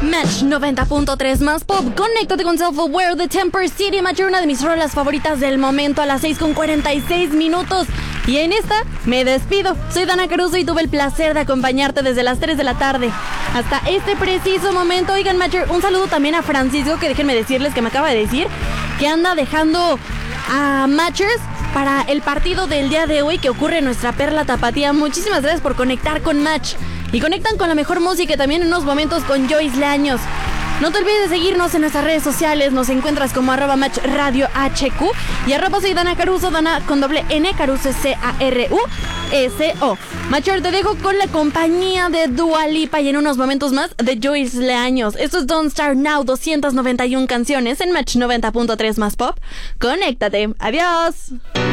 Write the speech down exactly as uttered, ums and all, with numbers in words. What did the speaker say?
Match noventa punto tres más pop. Conéctate con Self-Aware de Temper City, Match, una de mis rolas favoritas del momento, a las seis con cuarenta y seis minutos. Y en esta me despido. Soy Dana Caruso y tuve el placer de acompañarte desde las tres de la tarde hasta este preciso momento. Oigan, Matcher, un saludo también a Francisco, que déjenme decirles que me acaba de decir que anda dejando a Matchers para el partido del día de hoy que ocurre en nuestra perla tapatía. Muchísimas gracias por conectar con Match. Y conectan con la mejor música y también en unos momentos con Joyce Leaños. No te olvides de seguirnos en nuestras redes sociales. Nos encuentras como arroba Match Radio H Q y arroba soy Dana Caruso, Dana con doble N, Caruso C A R U S O. Matcher, te dejo con la compañía de Dua Lipa y en unos momentos más de Joyce Leaños. Esto es Don't Start Now, doscientas noventa y una canciones en Match noventa punto tres más pop. Conéctate. Adiós.